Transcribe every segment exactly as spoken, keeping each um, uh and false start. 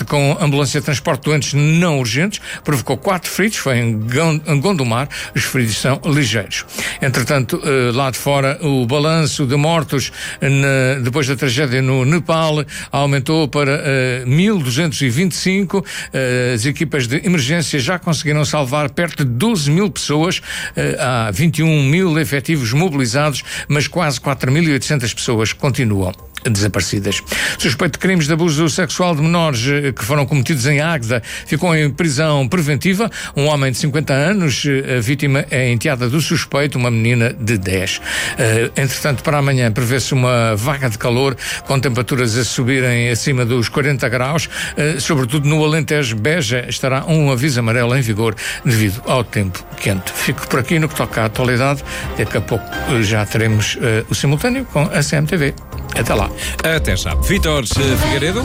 com ambulância de transporte de doentes não urgentes, provocou quatro feridos, foi em Gondomar, os feridos são ligeiros. Entretanto, lá de fora, o balanço de mortos na, depois da tragédia no Nepal aumentou para uh, mil duzentos e vinte e cinco. Uh, as equipas de emergência já conseguiram salvar perto de doze mil pessoas. Uh, há vinte e um mil efetivos mobilizados, mas quase quatro mil e oitocentas pessoas continuam desaparecidas. Suspeito de crimes de abuso sexual de menores que foram cometidos em Águeda ficou em prisão preventiva. Um homem de cinquenta anos, a vítima é enteada do suspeito, uma menina de dez. Uh, entretanto, para amanhã prevê-se uma vaga de calor, com temperaturas a subirem acima dos quarenta graus, uh, sobretudo no Alentejo. Beja estará um aviso amarelo em vigor devido ao tempo quente. Fico por aqui no que toca à atualidade. Daqui a pouco uh, já teremos uh, o simultâneo com a C M T V. Até lá. Até já. Vítor Figueiredo.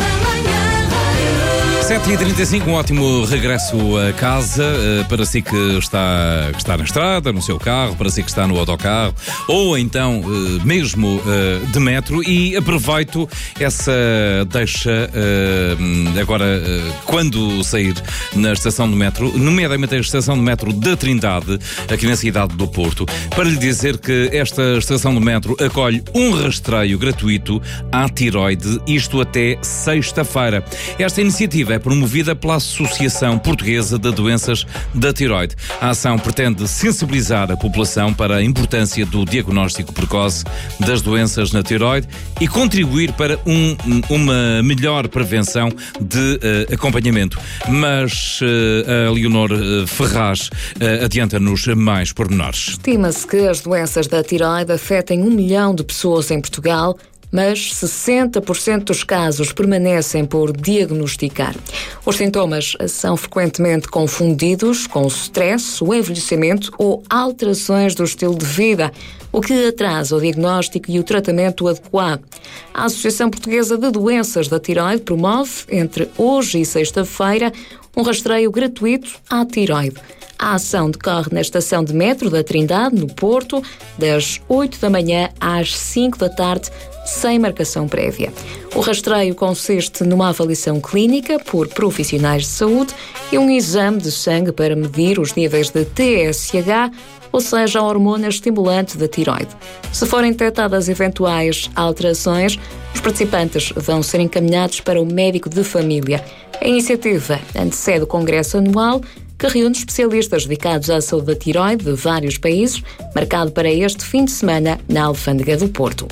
sete e trinta e cinco, um ótimo regresso a casa uh, para si que está, que está na estrada, no seu carro, para si que está no autocarro ou então uh, mesmo uh, de metro, e aproveito essa deixa uh, agora uh, quando sair na estação de metro, nomeadamente a estação de metro da Trindade, aqui na cidade do Porto, para lhe dizer que esta estação de metro acolhe um rastreio gratuito à tiroide, isto até sexta-feira. Esta iniciativa é promovida pela Associação Portuguesa de Doenças da Tiroide. A ação pretende sensibilizar a população para a importância do diagnóstico precoce das doenças na tiroide e contribuir para um, uma melhor prevenção de uh, acompanhamento. Mas uh, a Leonor Ferraz uh, adianta-nos mais pormenores. Estima-se que as doenças da tiroide afetem um milhão de pessoas em Portugal, mas sessenta por cento dos casos permanecem por diagnosticar. Os sintomas são frequentemente confundidos com o stress, o envelhecimento ou alterações do estilo de vida, o que atrasa o diagnóstico e o tratamento adequado. A Associação Portuguesa de Doenças da Tiroide promove, entre hoje e sexta-feira, um rastreio gratuito à tiroide. A ação decorre na estação de metro da Trindade, no Porto, das oito da manhã às cinco da tarde, sem marcação prévia. O rastreio consiste numa avaliação clínica por profissionais de saúde e um exame de sangue para medir os níveis de T S H, ou seja, a hormona estimulante da tiroide. Se forem detectadas eventuais alterações, os participantes vão ser encaminhados para o médico de família. A iniciativa antecede o Congresso Anual, que reúne especialistas dedicados à saúde da tiroide de vários países, marcado para este fim de semana na Alfândega do Porto.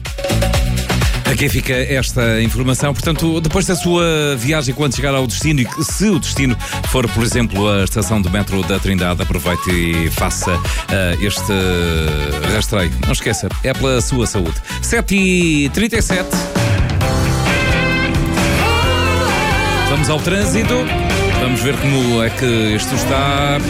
Aqui fica esta informação. Portanto, depois da sua viagem, quando chegar ao destino, e se o destino for, por exemplo, a estação de metro da Trindade, aproveite e faça uh, este rastreio. Não esqueça, é pela sua saúde. sete e trinta e sete. Vamos ao trânsito. Vamos ver como é que isto está.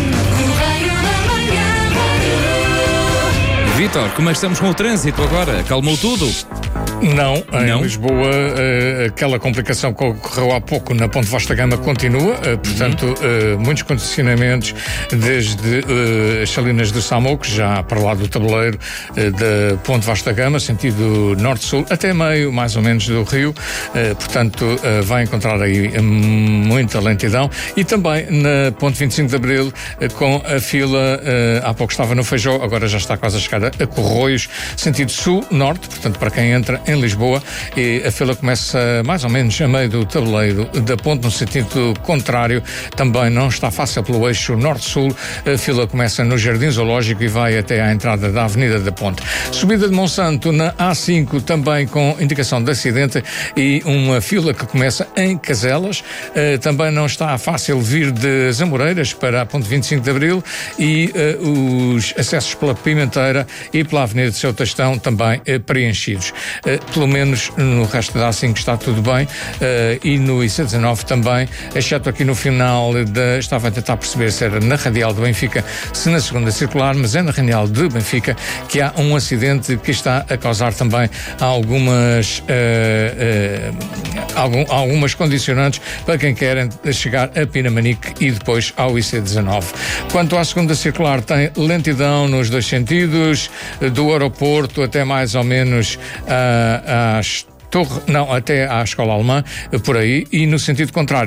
Vítor, como é que estamos com o trânsito agora? Acalmou tudo? Não, em Não? Lisboa uh, aquela complicação que ocorreu há pouco na Ponte Vasta Gama continua, uh, portanto uhum. uh, muitos condicionamentos desde uh, as salinas do Samoco, já para lá do tabuleiro uh, da Ponte Vasta Gama, sentido norte-sul, até meio mais ou menos do Rio, uh, portanto uh, vai encontrar aí muita lentidão, e também na Ponte vinte e cinco de Abril uh, com a fila, uh, há pouco estava no Feijó, agora já está quase a chegar a, a Corroios, sentido sul-norte, portanto para quem entra em Lisboa, e a fila começa mais ou menos a meio do tabuleiro da ponte, no sentido contrário, também não está fácil pelo eixo norte-sul, a fila começa no Jardim Zoológico e vai até à entrada da Avenida da Ponte. Subida de Monsanto na A cinco, também com indicação de acidente e uma fila que começa em Caselas, uh, também não está fácil vir de Amoreiras para a Ponte vinte e cinco de Abril, e uh, os acessos pela Pimenteira e pela Avenida de Seu Tastão também uh, preenchidos. Uh, pelo menos no resto da A cinco está tudo bem, uh, e no I C dezanove também, exceto aqui no final da, estava a tentar perceber se era na Radial do Benfica, se na segunda circular, mas é na Radial de Benfica que há um acidente que está a causar também algumas uh, uh, algum, algumas condicionantes para quem quer chegar a Pinamanique e depois ao I C dezanove. Quanto à segunda circular, tem lentidão nos dois sentidos, do aeroporto até mais ou menos uh, às Torre, não, até à Escola Alemã, por aí, e no sentido contrário.